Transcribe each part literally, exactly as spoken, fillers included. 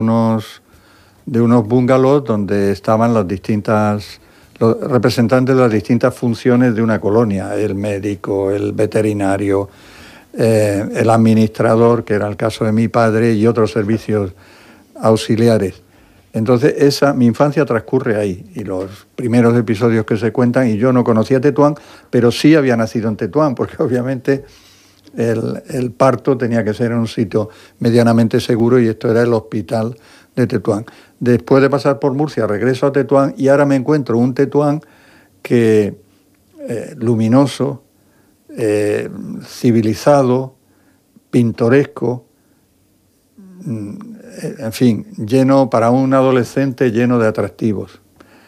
unos, de unos bungalows donde estaban las distintas, los representantes de las distintas funciones de una colonia, el médico, el veterinario, eh, el administrador, que era el caso de mi padre, y otros servicios auxiliares. Entonces, esa, mi infancia transcurre ahí, y los primeros episodios que se cuentan, y yo no conocía Tetuán, pero sí había nacido en Tetuán, porque obviamente el, el parto tenía que ser en un sitio medianamente seguro, y esto era el hospital de Tetuán. Después de pasar por Murcia, regreso a Tetuán, y ahora me encuentro un Tetuán que, eh, luminoso, eh, civilizado, pintoresco, en fin, lleno para un adolescente, lleno de atractivos,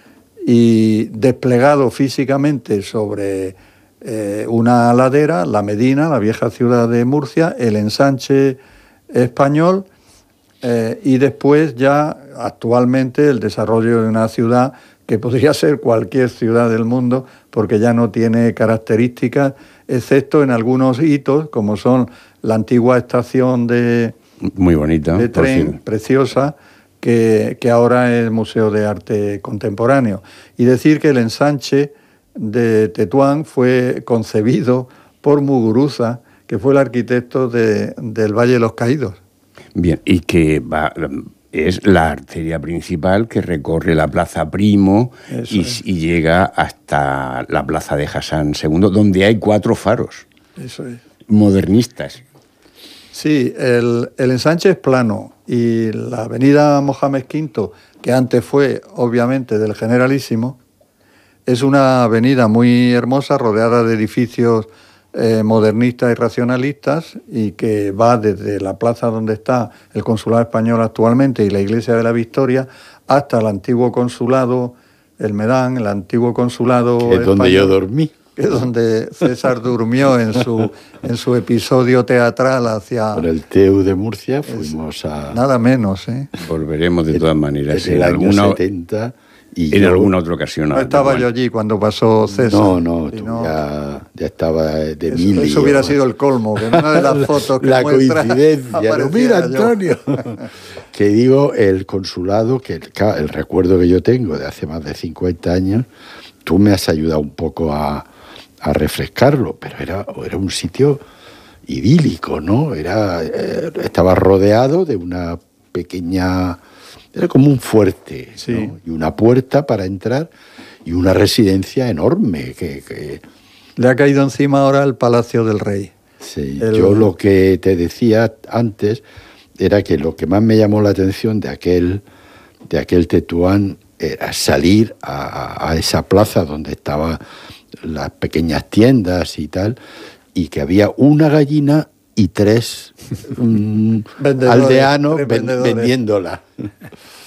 y desplegado físicamente sobre eh, una ladera, la Medina, la vieja ciudad de Murcia, el ensanche español, eh, y después ya actualmente el desarrollo de una ciudad que podría ser cualquier ciudad del mundo, porque ya no tiene características, excepto en algunos hitos, como son la antigua estación de Muy bonita, de tren, preciosa, que, que ahora es Museo de Arte Contemporáneo. Y decir que el ensanche de Tetuán fue concebido por Muguruza, que fue el arquitecto de, del Valle de los Caídos. Bien, y que va, es la arteria principal que recorre la Plaza Primo y, y llega hasta la Plaza de Hassan segundo, donde hay cuatro faros. Eso es. Modernistas. Sí, el, el ensanche es plano, y la avenida Mohamed quinto, que antes fue obviamente del Generalísimo, es una avenida muy hermosa, rodeada de edificios eh, modernistas y racionalistas, y que va desde la plaza donde está el Consulado Español actualmente y la Iglesia de la Victoria hasta el antiguo consulado, el Medán, el antiguo consulado que es español, donde yo dormí. Que es donde César durmió en su, en su episodio teatral hacia... Por el T E U de Murcia fuimos a... Nada menos, ¿eh? Volveremos de todas maneras. En el año alguna, setenta... Y en yo, alguna otra ocasión. No estaba bueno. yo allí cuando pasó César. No, no, tú no ya, ya estaba de eso, mil. Eso hubiera sido el colmo, que en una de las fotos que la muestra, coincidencia. No, mira, Antonio. Que digo, el consulado, que el, el recuerdo que yo tengo de hace más de cincuenta años, tú me has ayudado un poco a, a refrescarlo, pero era, era un sitio idílico, ¿no? Era, eh, estaba rodeado de una pequeña... Era como un fuerte, sí. ¿no? Y una puerta para entrar y una residencia enorme. Que, que... Le ha caído encima ahora el Palacio del Rey. Sí, el... yo lo que te decía antes era que lo que más me llamó la atención de aquel, de aquel Tetuán era salir a, a esa plaza donde estaban las pequeñas tiendas y tal, y que había una gallina y tres um, aldeanos ven, vendiéndola.